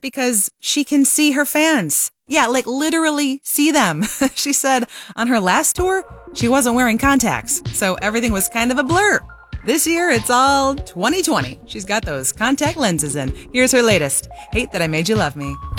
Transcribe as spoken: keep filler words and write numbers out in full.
because she can see her fans. Yeah, like literally see them. She said on her last tour, she wasn't wearing contacts, so everything was kind of a blur. This year, it's all twenty twenty. She's got those contact lenses in. Here's her latest, Hate That I Made You Love Me.